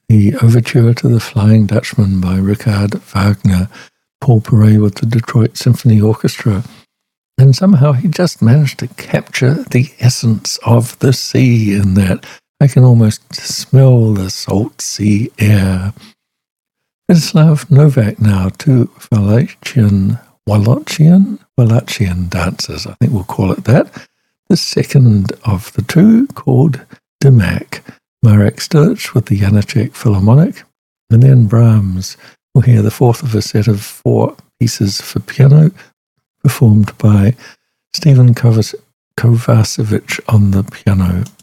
the Overture to the Flying Dutchman by Richard Wagner, Paul Paray with the Detroit Symphony Orchestra. And somehow he just managed to capture the essence of the sea in that. I can almost smell the salt sea air. Vladislav Novak now, two Wallachian dances, I think we'll call it that. The second of the two, called Dimak. Marek Stilic with the Janáček Philharmonic, and then Brahms. We'll hear the fourth of a set of 4 pieces for piano, performed by Stephen Kovacevic on the piano.